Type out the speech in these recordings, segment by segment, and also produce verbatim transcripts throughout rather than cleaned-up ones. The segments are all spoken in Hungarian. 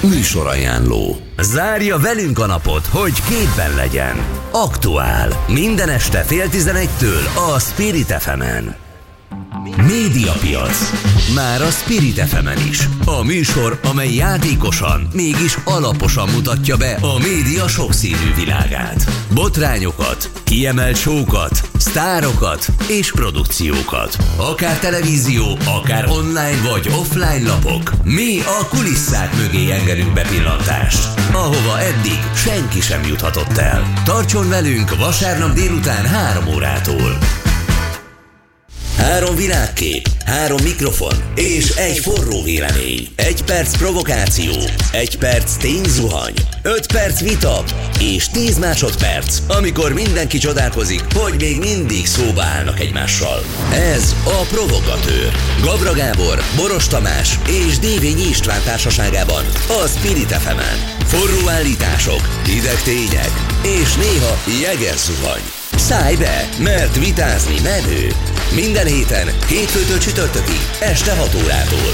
Műsorajánló. Zárja velünk a napot, hogy képben legyen. Aktuál. Minden este fél tizenegytől a Spirit ef emen. Médiapiac. Már a Spirit ef emen is. A műsor, amely játékosan, mégis alaposan mutatja be a média sokszínű világát. Botrányokat, kiemelt show-kat, sztárokat és produkciókat. Akár televízió, akár online vagy offline lapok. Mi a kulisszák mögé engedünk bepillantást, ahova eddig senki sem juthatott el. Tartson velünk vasárnap délután három órától. Három világkép, három mikrofon és egy forró vélemény. Egy perc provokáció, egy perc tényzuhany, öt perc vita és tíz másodperc, amikor mindenki csodálkozik, hogy még mindig szóba állnak egymással. Ez a Provokatőr. Gavra Gábor, Boros Tamás és Dévényi István társaságában a Spirit ef emen. Forró állítások, hideg tények és néha jeges zuhany. Szállj be, mert vitázni menő. Minden héten, hétfőtől csütörtökig, este hat órától.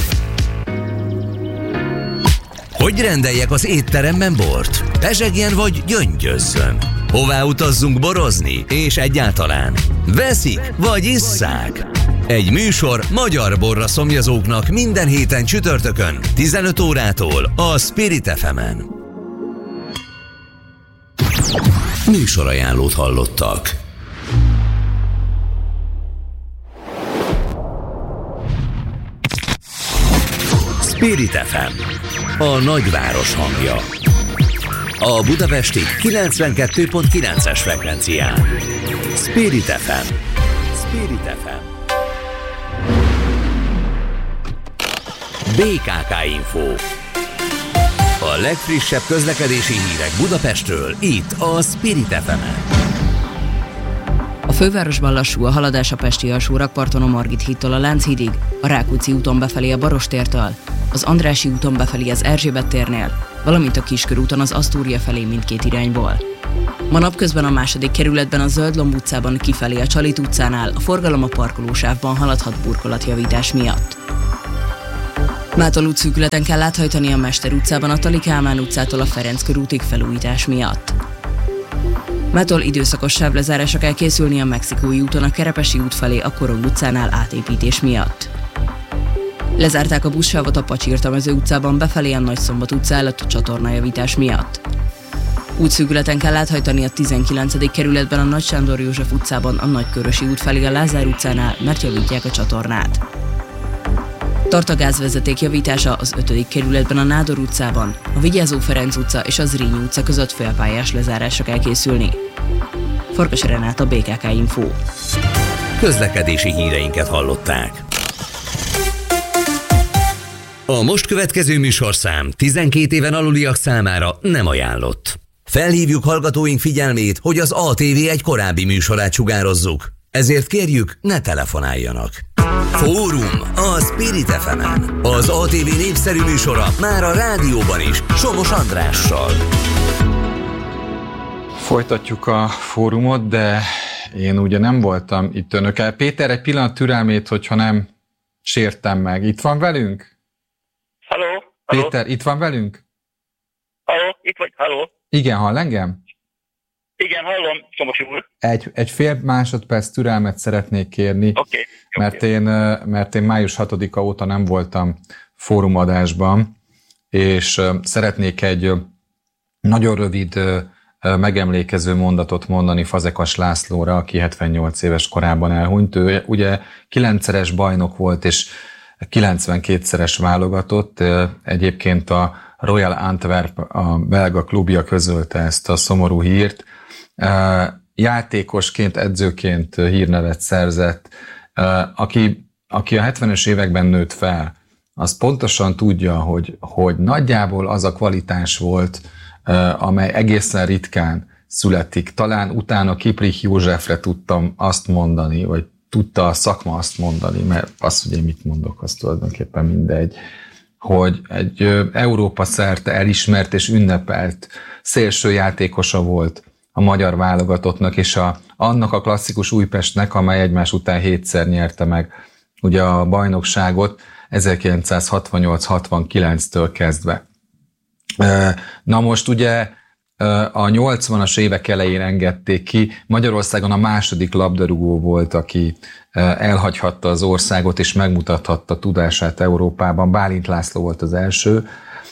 Hogy rendeljek az étteremben bort? Pezsegjen vagy gyöngyözzön? Hová utazzunk borozni? És egyáltalán veszik vagy isszák? Egy műsor magyar borra szomjazóknak minden héten csütörtökön, tizenöt órától a Spirit ef emen. Műsorajánlót hallottak. Spirit ef em, a nagyváros hangja. A budapesti kilencvenkettő pont kilences frekvencián. Spirit ef em. Spirit ef em. bé ká ká Info. A legfrissebb közlekedési hírek Budapestről, itt a Spirit ef emen. A fővárosban lassú a haladás a pesti alsó rakparton a Margit hídtól a Lánchídig, a Rákóczi úton befelé a Barostértől, az Andrássy úton befelé az Erzsébet térnél, valamint a Kiskörúton az Asztória felé mindkét irányból. Ma napközben a második kerületben a Zöldlomb utcában kifelé a Csalit utcánál a forgalom a parkolósávban haladhat burkolatjavítás miatt. Mától útszűkületen kell áthajtani a Mester utcában a Tali Kálmán utcától a Ferenc körútig felújítás miatt. Mától időszakos sávlezárásra kell készülni a Mexikói úton a Kerepesi út felé a Korong utcánál átépítés miatt. Lezárták a buszsávot a Pacsirtamező utcában befelé a Nagyszombat utca előtt a csatornajavítás miatt. Útszűkületen kell áthajtani a tizenkilencedik kerületben a Nagy Sándor József utcában a Nagykörösi út felé a Lázár utcánál, mert javítják a csatornát. Tart a gázvezeték javítása az ötödik kerületben a Nádor utcában, a Vigyázó Ferenc utca és az Zrínyi utca között félpályás lezárásra kell készülni. Farkas Renáta, bé ká ká Info. Közlekedési híreinket hallották. A most következő műsorszám tizenkét éven aluliak számára nem ajánlott. Felhívjuk hallgatóink figyelmét, hogy az á té vé egy korábbi műsorát sugározzuk. Ezért kérjük, ne telefonáljanak. Fórum a Spirit ef emen. Az á té vé népszerű műsora már a rádióban is, Somos Andrással. Folytatjuk a fórumot, de én ugye nem voltam itt önökkel. Péter, egy pillanat türelmét, hogyha nem sértem meg. Itt van velünk? Halló? Halló? Péter, itt van velünk? Halló? Itt vagy? Halló? Igen, hall engem? Igen, hallom, Somos úr. Egy, egy fél másodperc türelmet szeretnék kérni, okay, mert, okay. Én, mert én május hatodika óta nem voltam fórumadásban, és szeretnék egy nagyon rövid megemlékező mondatot mondani Fazekas Lászlóra, aki hetvennyolc éves korában elhunyt. Ő ugye kilencszeres bajnok volt, és kilencvenkétszeres válogatott. Egyébként a Royal Antwerp, a belga klubja közölte ezt a szomorú hírt. Játékosként, edzőként hírnevet szerzett. Aki, aki a hetvenes években nőtt fel, az pontosan tudja, hogy, hogy nagyjából az a kvalitás volt, amely egészen ritkán születik. Talán utána Kiprich Józsefre tudtam azt mondani, vagy tudta a szakma azt mondani, mert azt, hogy én mit mondok, az tulajdonképpen mindegy, hogy egy Európa szerte elismert és ünnepelt szélső játékosa volt a magyar válogatottnak, és a, annak a klasszikus Újpestnek, amely egymás után hétszer nyerte meg ugye a bajnokságot ezerkilencszázhatvannyolc hatvankilenctől kezdve. Na most ugye a nyolcvanas évek elején engedték ki. Magyarországon a második labdarúgó volt, aki elhagyhatta az országot és megmutathatta tudását Európában. Bálint László volt az első.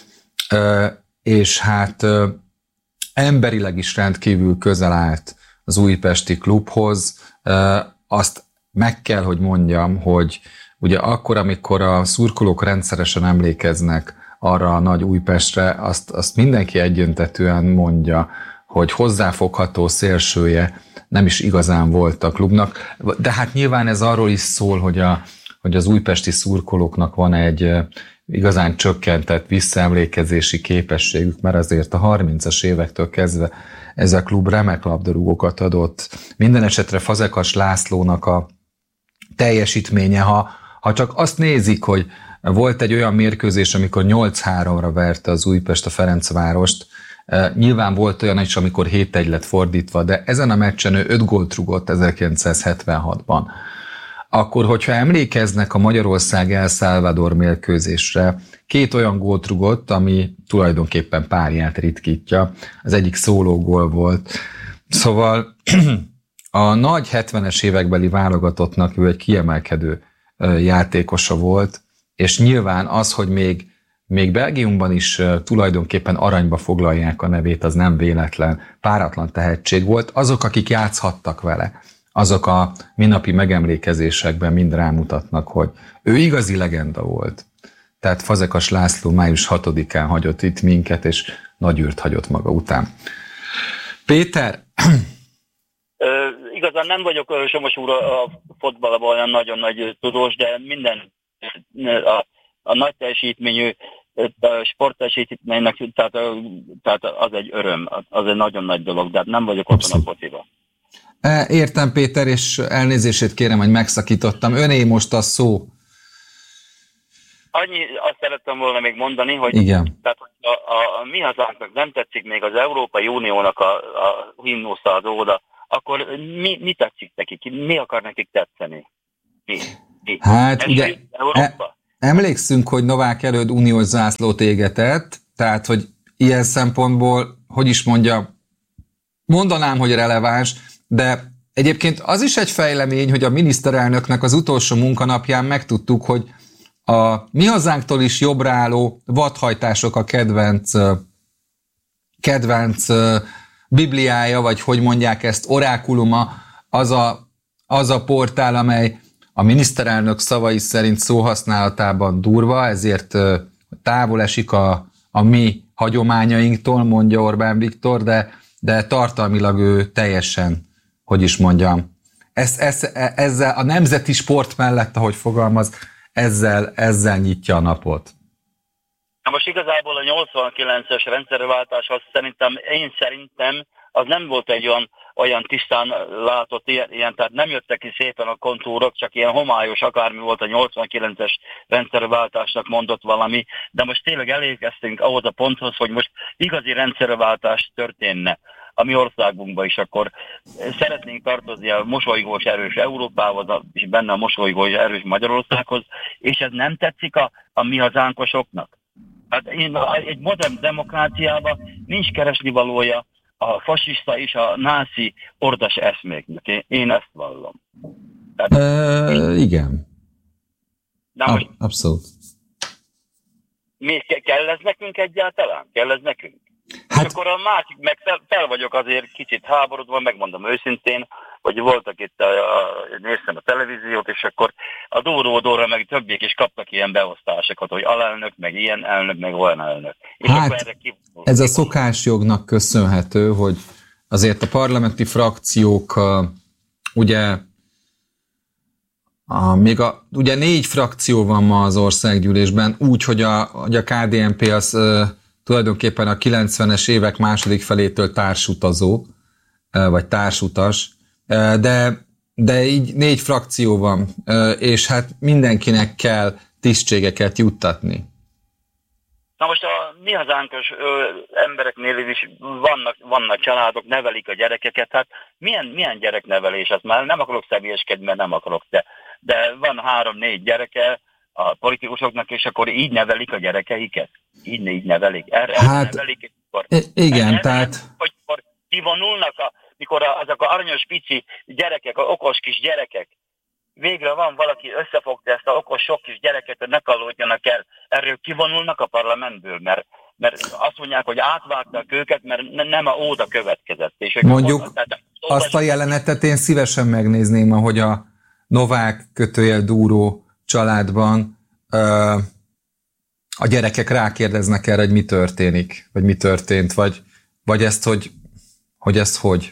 És hát emberileg is rendkívül közel állt az újpesti klubhoz. Azt meg kell, hogy mondjam, hogy ugye akkor, amikor a szurkolók rendszeresen emlékeznek arra a nagy Újpestre, azt, azt mindenki egyöntetűen mondja, hogy hozzáfogható szélsője nem is igazán volt a klubnak. De hát nyilván ez arról is szól, hogy, a, hogy az újpesti szurkolóknak van egy igazán csökkentett visszaemlékezési képességük, mert azért a harmincas évektől kezdve ez a klub remek labdarúgókat adott. Minden esetre Fazekas Lászlónak a teljesítménye, ha, ha csak azt nézik, hogy volt egy olyan mérkőzés, amikor nyolc háromra verte az Újpest a Ferencvárost. Nyilván volt olyan is, amikor hét egy lett fordítva, de ezen a meccsen ő öt gólt rugott ezerkilencszázhetvenhatban. Akkor, hogyha emlékeznek a Magyarország-El Salvador mérkőzésre, két olyan gólt rugott, ami tulajdonképpen párját ritkítja. Az egyik szólógól volt. Szóval a nagy hetvenes évekbeli válogatottnak ő egy kiemelkedő játékosa volt, és nyilván az, hogy még, még Belgiumban is tulajdonképpen aranyba foglalják a nevét, az nem véletlen, páratlan tehetség volt. Azok, akik játszhattak vele, azok a mindennapi megemlékezésekben mind rámutatnak, hogy ő igazi legenda volt. Tehát Fazekas László május hatodikán hagyott itt minket, és nagy űrt hagyott maga után. Péter? Ö, igazán nem vagyok Somos úr a fotballban olyan nagyon nagy tudós, de minden a, a nagy teljesítményű sportteljesítménynek, tehát, tehát az egy öröm, az egy nagyon nagy dolog, de nem vagyok otthon a fociban. Értem, Péter, és elnézését kérem, hogy megszakítottam. Öné most a szó. Annyi, azt szerettem volna még mondani, hogy igen. Tehát, a, a, a mi hazánknak nem tetszik még az Európai Uniónak a, a himnusza az óda, akkor mi, mi tetszik nekik? Mi akar nekik tetszeni? Mi? mi? Hát Ez ugye e, emlékszünk, hogy Novák Előd uniós zászlót égetett, tehát hogy ilyen szempontból, hogy is mondja, mondanám, hogy releváns, de egyébként az is egy fejlemény, hogy a miniszterelnöknek az utolsó munkanapján megtudtuk, hogy a mi hazánktól is jobbra álló vadhajtások a kedvenc, kedvenc bibliája, vagy hogy mondják ezt, orákuluma, az a, az a portál, amely a miniszterelnök szavai szerint szóhasználatában durva, ezért távol esik a, a mi hagyományainktól, mondja Orbán Viktor, de, de tartalmilag ő teljesen, hogy is mondjam, ez, ez, ezzel a nemzeti sport mellett, ahogy fogalmaz, ezzel, ezzel nyitja a napot. Na most igazából a nyolcvankilences rendszerváltás, az szerintem, én szerintem az nem volt egy olyan, olyan tisztán látott ilyen, ilyen, tehát nem jöttek ki szépen a kontúrok, csak ilyen homályos akármi volt a nyolcvankilences rendszerváltásnak mondott valami, de most tényleg elérkeztünk ahhoz a ponthoz, hogy most igazi rendszerváltás történne a mi országunkban is, akkor szeretnénk tartozni a mosolygós erős Európához, és benne a mosolygós erős Magyarországhoz, és ez nem tetszik a, a mi hazánkosoknak. Hát én, egy modern demokráciában nincs keresnivalója a fasiszta és a náci ordas eszméknek. Én, én ezt vallom. Tehát, uh, én... Igen. De most, abszolút. Mi, kell ez nekünk egyáltalán? Kell ez nekünk? Hát... És akkor a másik, meg fel, fel vagyok azért kicsit háborodva, megmondom őszintén, hogy voltak itt, a, a, néztem a televíziót, és akkor a Dóró-Dóra meg többiek is kaptak ilyen beosztásokat, hogy alelnök, meg ilyen elnök, meg olyan elnök. És hát erre ki... ez a szokásjognak köszönhető, hogy azért a parlamenti frakciók uh, ugye a, még a, ugye négy frakció van ma az országgyűlésben, úgy, hogy a, hogy a ká dé en pé az uh, tulajdonképpen a kilencvenes évek második felétől társutazó, vagy társutas, de, de így négy frakció van, és hát mindenkinek kell tisztségeket juttatni. Na most a mi hazánkos ö, embereknél is vannak, vannak családok, nevelik a gyerekeket, hát milyen, milyen gyereknevelés az már? Nem akarok személyeskedni, mert nem akarok, de, de van három-négy gyereke a politikusoknak, és akkor így nevelik a gyerekeiket. Így, így nevelik. Erre hát, nevelik, akkor, igen, erre, tehát... Hogy mikor kivonulnak, a, mikor a, azok a aranyos pici gyerekek, a okos kis gyerekek, végre van valaki összefogta ezt a okos sok kis gyereket, hogy ne kallódjanak el. Erről kivonulnak a parlamentből, mert, mert azt mondják, hogy átvágták őket, mert nem a óda következett. És mondjuk mondták, tehát, azt a jelenetet én szívesen megnézném, ahogy a Novák kötőjel Dúró családban ö, a gyerekek rákérdeznek erre, hogy mi történik, vagy mi történt, vagy, vagy ezt, hogy, hogy ezt hogy.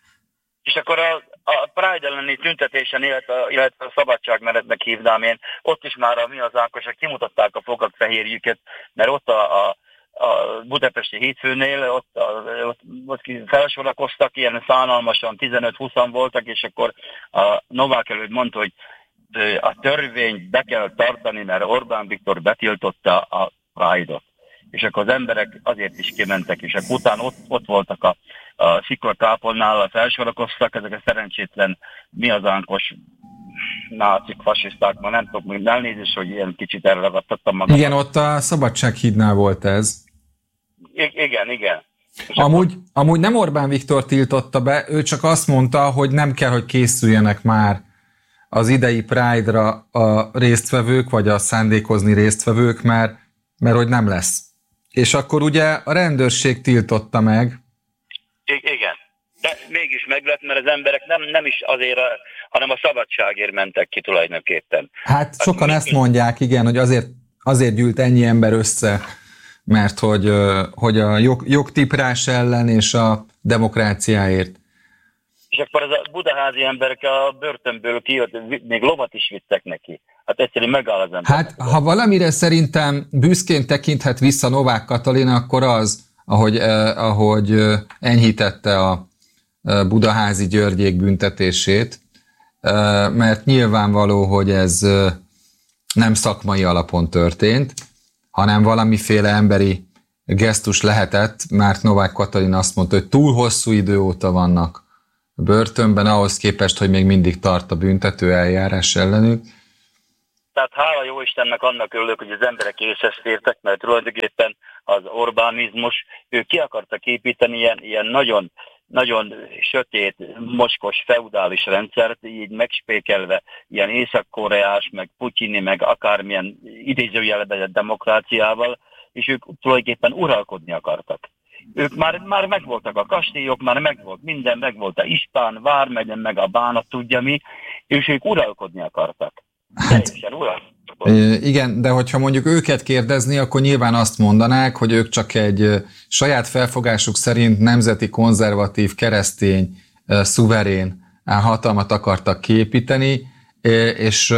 És akkor a, a Pride elleni tüntetésen, illetve, illetve a szabadságmenetnek hívnám én, ott is már a mi az Ákosok kimutatták a fogakfehérjüket, mert ott a, a, a budapesti hétfőnél ott, a, ott, ott felsorakoztak, ilyen szánalmasan tizenöt-húszan voltak, és akkor a Novák előtt mondta, hogy a törvényt be kell tartani, mert Orbán Viktor betiltotta a Pride-ot. És akkor az emberek azért is kimentek, és akkor utána ott, ott voltak a, a sziklatápolnál, felsorakoztak, ezek a szerencsétlen mi az ánkos nácik, fasiszták, ma nem tudok, még elnézést, hogy ilyen kicsit elragadtattam magam. Igen, ott a Szabadsághídnál volt ez. I- igen, igen. Amúgy, amúgy nem Orbán Viktor tiltotta be, ő csak azt mondta, hogy nem kell, hogy készüljenek már az idei Pride-ra a résztvevők, vagy a szándékozni résztvevők, mert, mert hogy nem lesz. És akkor ugye a rendőrség tiltotta meg. I- igen. De mégis meg lett, mert az emberek nem, nem is azért, a, hanem a szabadságért mentek ki tulajdonképpen. Hát sokan ezt mondják, igen, hogy azért, azért gyűlt ennyi ember össze, mert hogy, hogy a jog, jogtiprás ellen és a demokráciáért. És akkor az a budaházi emberek a börtönből kijött, még lovat is vittek neki. Hát egyszerűen megáll az ember. Hát, ha valamire szerintem büszkén tekinthet vissza Novák Katalin, akkor az, ahogy, eh, ahogy eh, enyhítette a eh, budaházi Györgyék büntetését, eh, mert nyilvánvaló, hogy ez eh, nem szakmai alapon történt, hanem valamiféle emberi gesztus lehetett, mert Novák Katalin azt mondta, hogy túl hosszú idő óta vannak a börtönben, ahhoz képest, hogy még mindig tart a büntető eljárás ellenük. Tehát hála jó Istennek annak örülök, hogy az emberek észhez tértek, mert tulajdonképpen az Orbánizmus, ő ki akartak építeni ilyen, ilyen nagyon, nagyon sötét, mocskos, feudális rendszert, így megspékelve ilyen észak-koreás, meg putyini, meg akármilyen idézőjelben demokráciával, és ők tulajdonképpen uralkodni akartak. Ők már, már megvoltak a kastélyok, már megvolt minden, megvolt a Ispán, Vármegyen, meg a Bánat, tudja mi, és ők uralkodni akartak. Hát, igen, de hogyha mondjuk őket kérdezni, akkor nyilván azt mondanák, hogy ők csak egy saját felfogásuk szerint nemzeti, konzervatív, keresztény, szuverén hatalmat akartak kiépíteni, és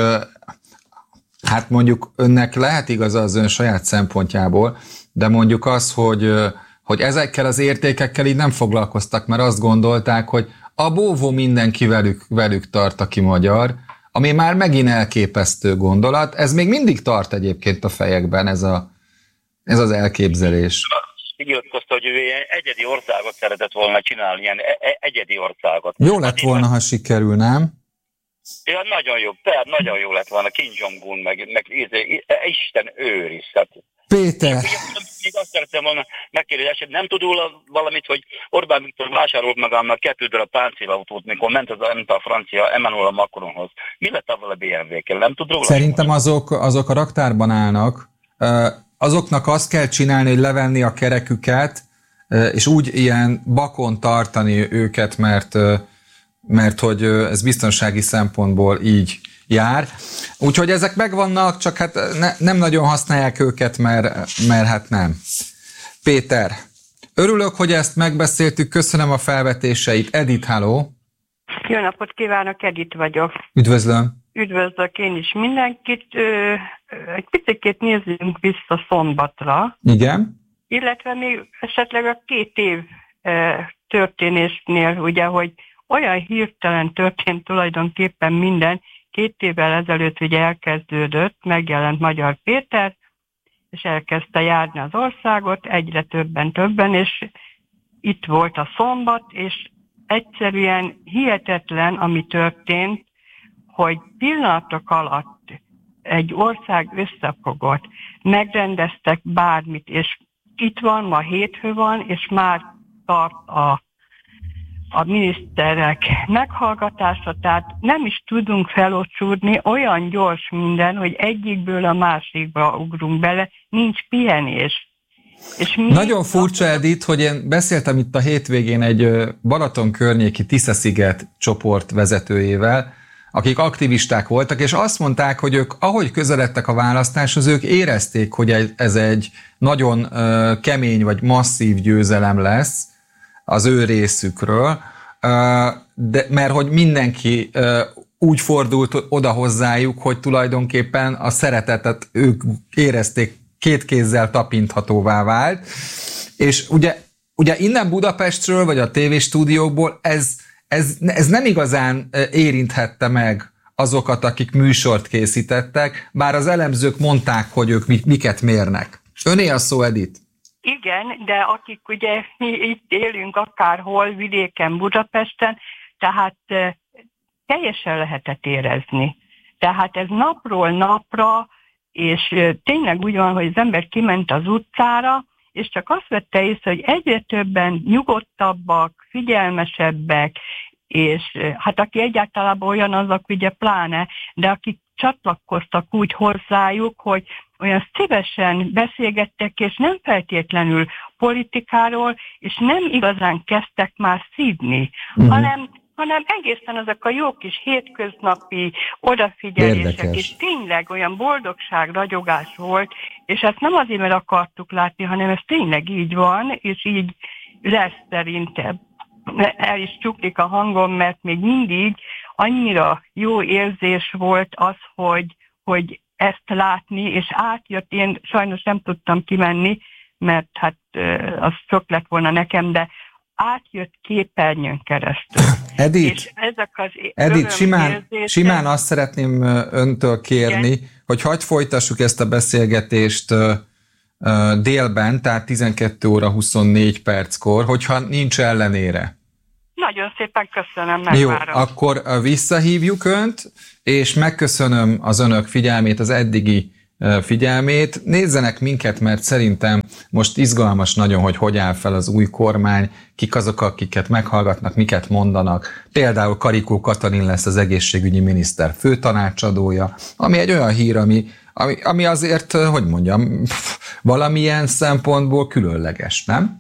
hát mondjuk önnek lehet igaza az ön saját szempontjából, de mondjuk az, hogy, hogy ezekkel az értékekkel így nem foglalkoztak, mert azt gondolták, hogy a bóvó mindenki velük, velük tart, aki magyar, ami már megint elképesztő gondolat. Ez még mindig tart egyébként a fejekben, ez, a, ez az elképzelés. Nyilatkozta, hogy ő ilyen egyedi országot szeretett volna csinálni, ilyen e- egyedi országot. Jó lett volna, ha sikerül, nem? Ja, nagyon jó, tehát nagyon jó lett volna Kim Jong-un, meg, meg Isten őriz. Péter! Még azt szerettem volna megkérdezni, hogy nem tud valamit, hogy Orbán Viktor vásárolt magának kettő darab páncélautót, mikor ment az a francia Emmanuel Macronhoz. Mi lett avval a bé em vé-kkel? Nem tud róla? Szerintem azok, azok a raktárban állnak. Azoknak azt kell csinálni, hogy levenni a kereküket, és úgy ilyen bakon tartani őket, mert, mert hogy ez biztonsági szempontból így jár. Úgyhogy ezek megvannak, csak hát ne, nem nagyon használják őket, mert, mert hát nem. Péter, örülök, hogy ezt megbeszéltük, köszönöm a felvetéseit. Edith, halló! Jó napot kívánok, Edith vagyok. Üdvözlöm! Üdvözlök én is mindenkit. Ö, egy picit nézzünk vissza szombatra. Igen? Illetve még esetleg a két év ö, történésnél, ugye, hogy olyan hirtelen történt tulajdonképpen minden. Két évvel ezelőtt ugye elkezdődött, megjelent Magyar Péter, és elkezdte járni az országot, egyre többen, többen, és itt volt a szombat, és egyszerűen hihetetlen, ami történt, hogy pillanatok alatt egy ország összefogott, megrendeztek bármit, és itt van, ma hétfő van, és már tart a, a miniszterek meghallgatása, tehát nem is tudunk felocsúdni, olyan gyors minden, hogy egyikből a másikba ugrunk bele, nincs pihenés. És nagyon furcsa, Edith, hogy én beszéltem itt a hétvégén egy Balaton környéki Tisza-sziget csoport vezetőjével, akik aktivisták voltak, és azt mondták, hogy ők, ahogy közeledtek a választáshoz, ők érezték, hogy ez egy nagyon uh, kemény vagy masszív győzelem lesz az ő részükről, uh, de, mert hogy mindenki uh, úgy fordult oda hozzájuk, hogy tulajdonképpen a szeretetet ők érezték, két kézzel tapinthatóvá vált, és ugye, ugye innen Budapestről, vagy a tévéstúdiókból ez Ez, ez nem igazán érinthette meg azokat, akik műsort készítettek, bár az elemzők mondták, hogy ők miket mérnek. Öné a szó, Edith. Igen, de akik ugye mi itt élünk akárhol, vidéken, Budapesten, tehát teljesen lehetett érezni. Tehát ez napról napra, és tényleg úgy van, hogy az ember kiment az utcára, és csak azt vette észre, hogy egyre többen nyugodtabbak, figyelmesebbek, és hát aki egyáltalán olyan, azok ugye pláne, de akik csatlakoztak úgy hozzájuk, hogy olyan szívesen beszélgettek, és nem feltétlenül politikáról, és nem igazán kezdtek már szídni, mm. hanem, hanem egészen ezek a jó kis hétköznapi odafigyelések, érdekes. És tényleg olyan boldogság, ragyogás volt, és ezt nem azért, mert akartuk látni, hanem ez tényleg így van, és így lesz szerintem. El is csuklik a hangom, mert még mindig annyira jó érzés volt az, hogy, hogy ezt látni, és átjött, én sajnos nem tudtam kimenni, mert hát az sok lett volna nekem, de átjött képernyőn keresztül. Edith, és ezek az Edith simán, simán azt szeretném öntől kérni, igen, hogy hadd folytassuk ezt a beszélgetést délben, tehát tizenkettő óra huszonnégy perckor, hogyha nincs ellenére. Nagyon szépen köszönöm, megvárom. Jó, akkor visszahívjuk önt, és megköszönöm az önök figyelmét, az eddigi figyelmét. Nézzenek minket, mert szerintem most izgalmas nagyon, hogy hogy áll fel az új kormány, kik azok, akiket meghallgatnak, miket mondanak. Például Karikó Katalin lesz az egészségügyi miniszter főtanácsadója, ami egy olyan hír, ami, ami, ami azért, hogy mondjam, valamilyen szempontból különleges, nem?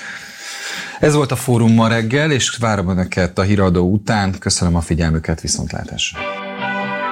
Ez volt a Fórum ma reggel, és várom önöket a híradó után. Köszönöm a figyelmüket, viszontlátásra!